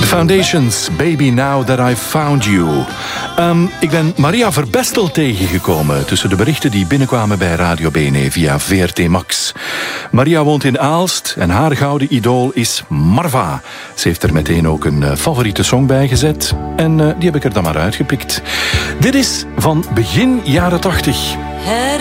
Foundations, Baby Now That I've Found You. Ik ben Maria Verbestel tegengekomen tussen de berichten die binnenkwamen bij Radio BNE via VRT Max. Maria woont in Aalst en haar gouden idool is Marva. Ze heeft er meteen ook een favoriete song bij gezet en die heb ik er dan maar uitgepikt. Dit is van begin jaren 80.